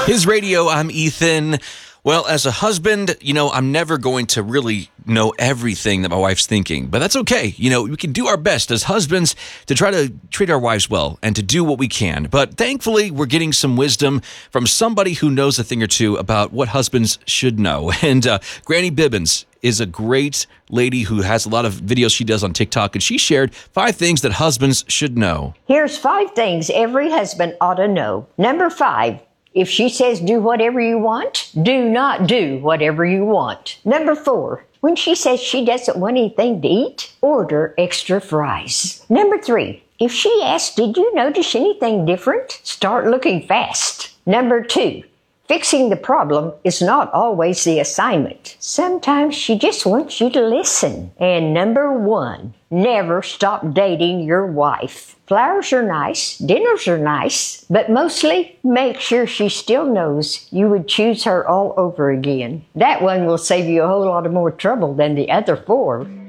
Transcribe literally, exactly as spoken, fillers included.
His Radio, I'm Ethan. Well, as a husband, you know, I'm never going to really know everything that my wife's thinking, but that's okay. You know, we can do our best as husbands to try to treat our wives well and to do what we can. But thankfully, we're getting some wisdom from somebody who knows a thing or two about what husbands should know. And uh, Granny Bibbins is a great lady who has a lot of videos she does on TikTok, and she shared five things that husbands should know. Here's five things every husband ought to know. Number five. If she says do whatever you want, do not do whatever you want. Number four, when she says she doesn't want anything to eat, order extra fries. Number three, if she asks, did you notice anything different? Start looking fast. Number two, fixing the problem is not always the assignment. Sometimes she just wants you to listen. And number one, never stop dating your wife. Flowers are nice, dinners are nice, but mostly make sure she still knows you would choose her all over again. That one will save you a whole lot of more trouble than the other four.